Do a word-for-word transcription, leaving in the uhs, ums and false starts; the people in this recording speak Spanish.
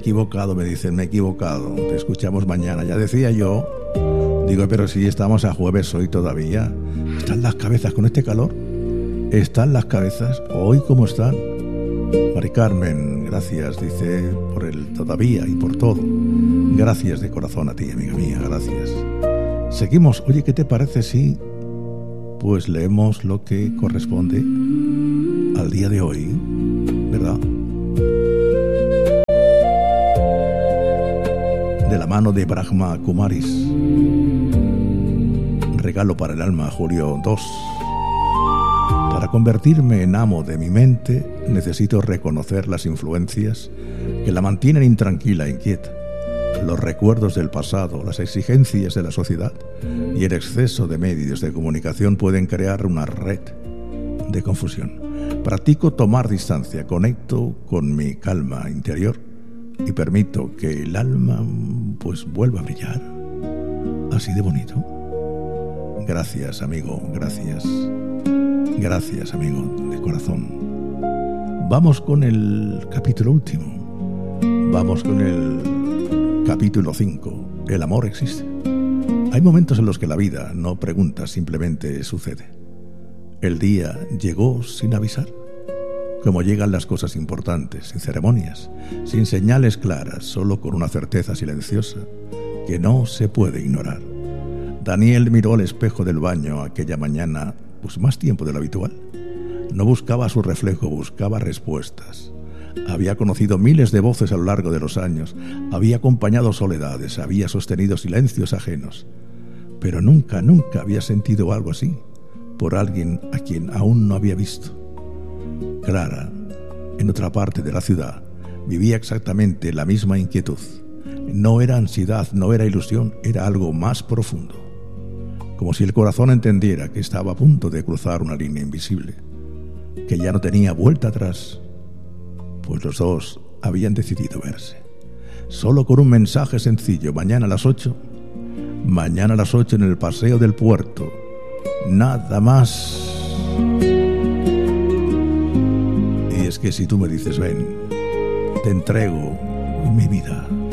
equivocado, me dicen, me he equivocado. Te escuchamos mañana. Ya decía yo, digo, pero si estamos a jueves hoy todavía. ¿Están las cabezas con este calor? ¿Están las cabezas? ¿Hoy cómo están? Mari Carmen, gracias, dice, por el todavía y por todo. Gracias de corazón a ti, amiga mía, gracias. Seguimos. Oye, ¿qué te parece si pues leemos lo que corresponde al día de hoy, ¿verdad? De la mano de Brahma Kumaris. Regalo para el alma, Julio dos. Para convertirme en amo de mi mente, necesito reconocer las influencias que la mantienen intranquila e inquieta. Los recuerdos del pasado, las exigencias de la sociedad y el exceso de medios de comunicación pueden crear una red de confusión. Practico tomar distancia, conecto con mi calma interior y permito que el alma pues vuelva a brillar. Así de bonito. Gracias, amigo, gracias. Gracias, amigo, de corazón. Vamos con el capítulo último. Vamos con el capítulo cinco. El amor existe. Hay momentos en los que la vida no pregunta, simplemente sucede. El día llegó sin avisar. Como llegan las cosas importantes, sin ceremonias, sin señales claras, solo con una certeza silenciosa que no se puede ignorar. Daniel miró al espejo del baño aquella mañana, pues más tiempo de lo habitual. No buscaba su reflejo, buscaba respuestas. Había conocido miles de voces a lo largo de los años, había acompañado soledades, había sostenido silencios ajenos, pero nunca, nunca había sentido algo así por alguien a quien aún no había visto. Clara, en otra parte de la ciudad, vivía exactamente la misma inquietud. No era ansiedad, no era ilusión, era algo más profundo. Como si el corazón entendiera que estaba a punto de cruzar una línea invisible, que ya no tenía vuelta atrás, pues los dos habían decidido verse. Solo con un mensaje sencillo: mañana a las ocho, mañana a las ocho en el paseo del puerto. Nada más. Y es que si tú me dices ven, te entrego mi vida.